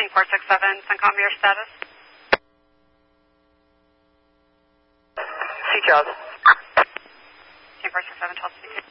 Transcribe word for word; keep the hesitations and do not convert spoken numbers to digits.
Team four six seven, CENTCOM, your status? C J A W S. Team four six seven, twelve C T.